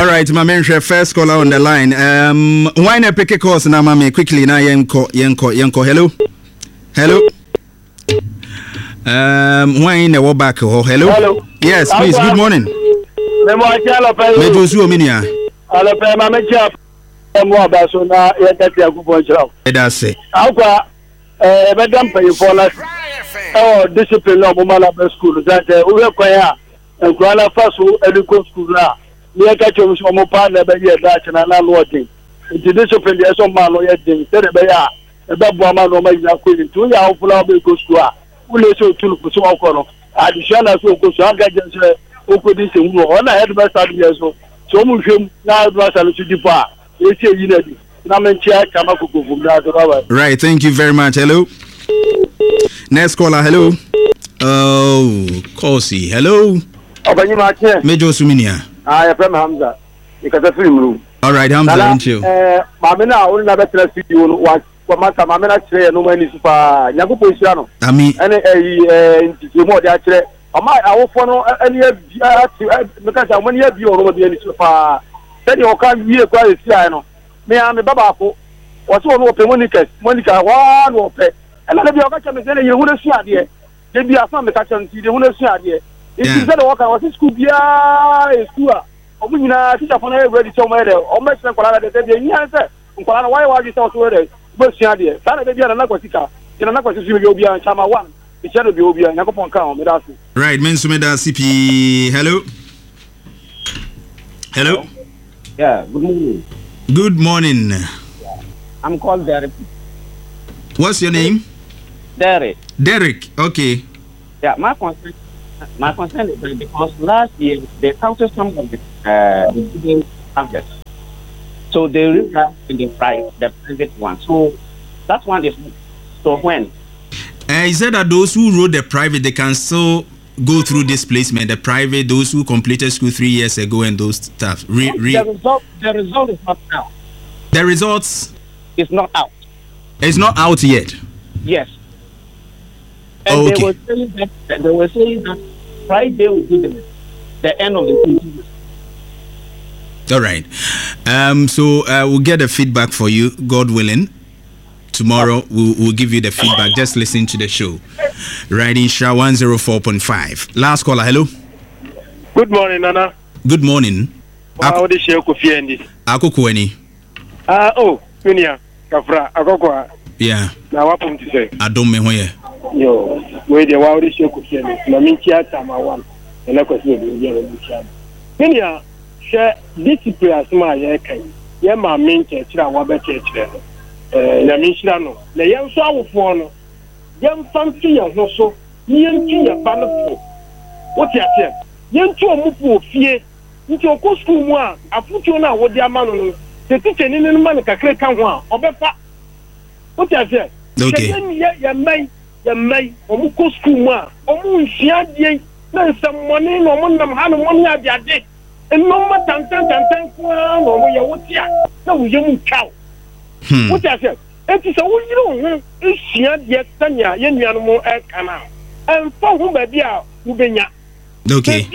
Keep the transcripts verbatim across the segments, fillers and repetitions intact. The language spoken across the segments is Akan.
All right, my man, first caller on the line. Um, why not pick a course now, mommy? Quickly, now, Yanko, Yanko, Yanko. Hello, hello. Um, why in the walk back? Oh, hello. Hello. Yes, please. Good morning. Mejo su ominia. Hello, pay my job. Mo abaso na ye tati agubo nchira. That's it. Akwa eh bedam pay for last. Oh, discipline no mo mala be school that we kwan ya. Nkwa na faso educo school na. Ye ka chom so mo pa na be ye da china na lodin. Nti discipline dey so ma no ye din. Say be ya. E be bo ma no ma nya ko ni. Tu ya ofula be go school a. Ule so tulu so okoro. Additional so go so aga je okodi se wu. Ona headmaster dey so. So mu hwem na headmaster so di pa. Right, thank you very much. Hello. Next caller, hello. Oh, Kosi, hello. Mejo Suminia. I am Hamza. Because of film. All right, Hamza, thank you. Mamina, only never tell us you what Mata Mamina say, no one is for Yago Posiano. I mean, and a more actually. I might, I will follow any because I want to have you over the end. Said you can't hear quite a no. Me and the Babako was one open Monica, Monica, one open. And I be a catcher, and you wouldn't see idea. They be a family catcher, and you wouldn't see idea. If you said, walk, I was in school, yeah, school. Or when I teach upon everybody somewhere, or much than Colada, they say, yes, why are you so worried? But see idea. Sana baby and another tika. In another system, you'll be on Chama one. The shadow will be on Yakopon Count. Right, Mensumeda C P. Hello. Hello. Yeah, good morning. Good morning. Yeah. I'm called Derek. What's your name? Derek. Derek, okay. Yeah, my concern, my concern is that because last year they counted some of the uh, the targets. So they realized in the price, the private one. So that one is, so when? Uh, is it that those who wrote the private, they can still go through this placement, the private, those who completed school three years ago and those stuff? Re, re, the, result, the result is not out. The results? It's not out. It's not out yet? Yes. And oh, okay. they were saying that they were saying that Friday will be the, the end of the season. All right. Um, so uh, we'll get the feedback for you, God willing. Tomorrow we'll, we'll give you the feedback. Just listen to the show. Riding Shah one oh four point five. Last caller, hello. Good morning, Nana. Good morning. How do you feel this? Akokweni. Ah, oh, Minia, Kafra, Akokwa. Yeah. Now what to say? I don't know where. Yo, where the wow this you feel this? Na minchia tama one. And I could see the Indian. Minia, share discipline as my yekai. Yeah, my main church, I want to church there. Na minchia no. Na yam so awofo no. Yam fancy ya no so. Yam ti ya ba no fo. What you say? Yam tu omufu ofie. Nti okọ school mu a afutuo na wo di ama no no. The teacher ni ni man kakre kan ho a obefa. What you say? Okay. Ya ya mai ya mai omu ko school mu a omu nhia die na nsemmone no omu nam ha no mo ya biade. Enno ma tantan tantan kwa no mo ya wotia. Na wo yemu twa. Hmm. What you say? Enti so wo yiro ho nhia die tanya ye nuanu mo e kana. Emfa ho ba bia wo benya. Okay.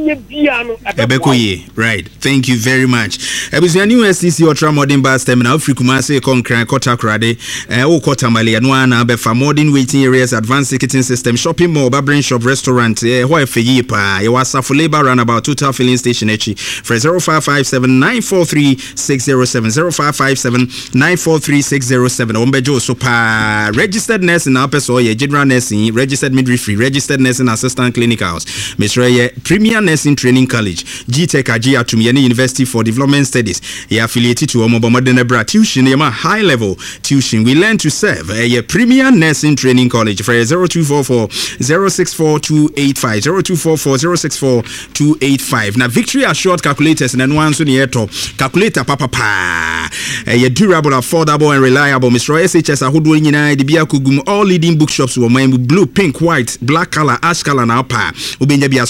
Right. Thank you very much. Ebusia new S C C Ultra Modern Bus Terminal Frikumase Konkran Kota Krade eh o Kota Male no ana be fa modern waiting areas, advanced ticketing system, shopping mall, barbering shop, restaurant eh ho efeyi pa. E wasa for labor roundabout total filling station echi. For zero five five seven nine four three six zero seven zero five five seven nine four three six zero seven. Ombejo so pa registered nurse in Apeso ye general nursing, registered midwifery, registered nursing assistant clinicals. Mister Premier Nursing Training College, G Tech Aji Atumiyani University for Development Studies. He affiliated to Omobo Modernebra tuition, yama high level tuition. We learn to serve a Premier Nursing Training College for zero two four four zero six four two eight five zero two four four zero six four two eight five. Now Victory Assured calculators and one so near to calculator papa pa. A durable, affordable and reliable. Mister S H S Ahudu Yina Dibia Kugum, all leading bookshops were mine with blue, pink, white, black color, ash color now pa. Ubenya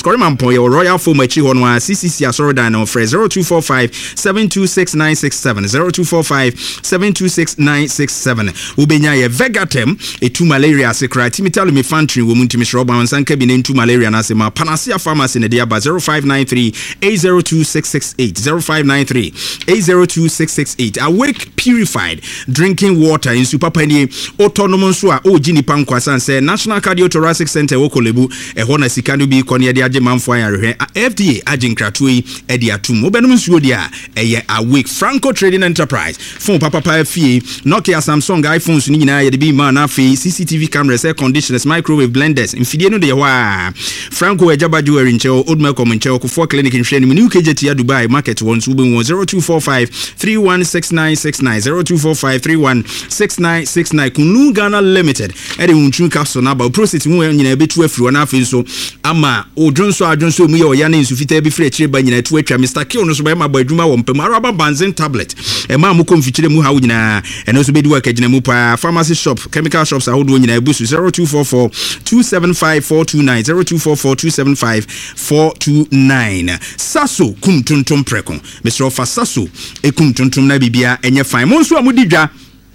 Scoreman Poy or Royal Fomachi Honwa C C C Asorodan or Fred zero two four five seven two six nine six seven zero two four five seven two six nine six seven. Ubenya ye Vegatem e two malaria secret timitalu me fantry wo muntimi shroba wansanka bi ne two malaria na se ma Panacea Pharmacy ne dia ba zero five nine three eight zero two six six eight zero five nine three eight zero two six six eight. Awake purified drinking water in Supapa ni autonomous so a oji ni pankwasan say National Cardiothoracic Center wo Kolebu e ho na sikanu bi kono de age manfo ayarehwe F D A aginkratoi e de atum obenum suo dia eye Awake Franco Trading Enterprise phone papa pa fie Nokia Samsung iPhones ni nyina ye de bi ma na fe C C T V cameras, air conditioners, microwave blenders mfidie no de wa Franco ejaba jewelry ncheo old Malcolm ncheo ko for clinic in Sheni New K J T Dubai market one so be zero two four five three one six nine six nine zero two four five three one six nine six nine Kunu Ghana Limited e de unchu capsule na ba process mu nyina betu afiri na afi so ama odwonso adwonso mu ye o ya na insufita bi frɛ chire ba nyina tu atwa Mister Kill no so ba ma ba adwuma wo mpem araba banzen tablet e ma mu konfichire mu ha wo nyina e no so be di work agina mu pa pharmacy shop chemical shops ahodo nyina ebusu zero two four four two seven five four two nine zero two four four two seven five four two nine. Saso kum tuntum preko Mister Ofa Saso e kum tuntum na bibia enye fine mo nso amudi dwa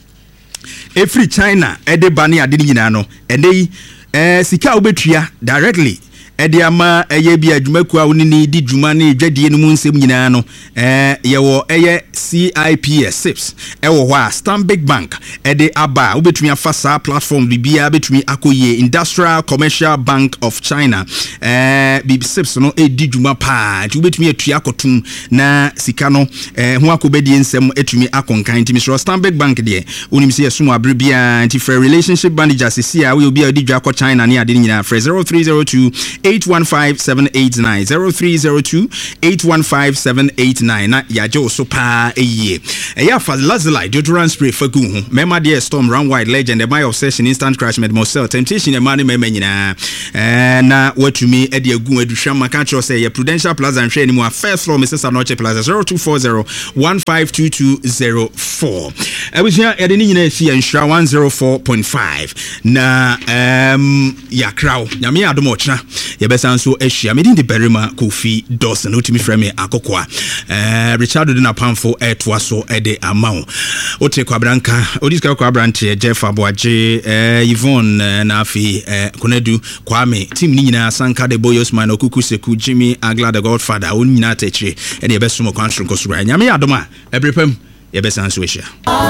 e free China e de bani ade nyina no e dey eh sika obetua directly ede ama eye bia adwumaku a woni di dwuma ne dwadie no mu nsem nyina no eh ye wo eye C I P S sips e wo hwa Stanbic Bank ede aba obetumi afasa platform bibia betumi akoye Industrial Commercial Bank of China eh bib sips no e di dwuma pa ti obetumi atua akotum na sika no eh ho akobedie nsem etumi akonkan ti Mister Stanbic Bank de onim se yesumo abre bia anti free relationship manager se a we obi a di dwa ko China ne ade nyina free zero three zero two eight one five seven eight nine zero three zero two eight one five seven eight nine na yaje so pa eye eya fa lazuli deodorant spray fagu ho mema de storm run wide legend the my obsession instant crash med mosel temptation e man mema nyina eh na watumi e de agu aduhwam ka tro say ye Prudential Plaza nhwe ni mu a first floor Missus Anoche Plaza zero two four zero one five two two zero four ebusia e de ni nyina fi nhwa one oh four point five na um yakraw nyame adomo chna ye besa nso ahia me din de Berima Kofi Dawson utimi frame akokwa eh Richard de na pamfo etwa so e de amawo ote kwa branka odiska kwa branche Jeff Aboaje eh Yvonne na afi eh Konadu Kwame team ni nyina Sanka de Boyos Man Okuku Seku Jimmy Agla the Godfather on nyina techire e de beso mo kwanso nkosura nyame adoma ebrepam ye besa nso ahia